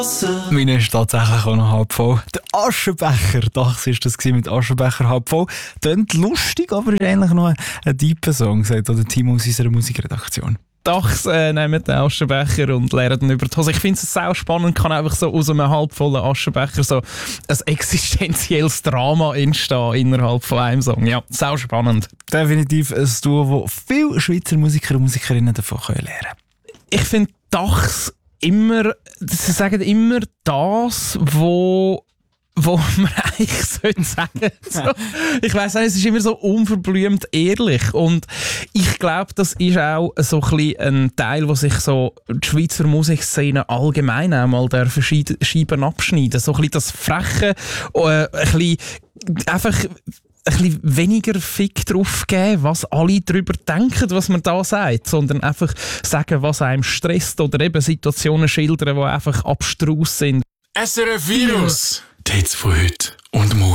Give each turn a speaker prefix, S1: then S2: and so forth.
S1: Meine ist tatsächlich auch noch halb voll. Der Aschenbecher, das war das mit Aschenbecher halb voll. Klingt lustig, aber ist eigentlich noch ein deeper Song, sagt auch der Team aus unserer Musikredaktion.
S2: Dachs nehmen den Aschenbecher und leeren ihn über die Hose. Ich finde es sehr spannend, kann einfach so aus einem halbvollen Aschenbecher so ein existenzielles Drama entstehen innerhalb von einem Song. Ja, sehr spannend.
S1: Definitiv ein Duo, wo viele Schweizer Musiker und Musikerinnen davon lernen können.
S2: Ich finde Dachs immer, sie sagen immer das, wo man eigentlich sagen sollte. So, ich weiss nicht, es ist immer so unverblümt ehrlich und ich glaube, das ist auch so ein bisschen ein Teil, wo sich so die Schweizer Musikszene allgemein einmal Scheiben abschneiden. So ein bisschen das Freche, ein bisschen einfach ein bisschen weniger Fick drauf geben, was alle darüber denken, was man da sagt, sondern einfach sagen, was einem stresst oder eben Situationen schildern, die einfach abstrus sind.
S3: SRF Virus. Die Hits von heute und morgen.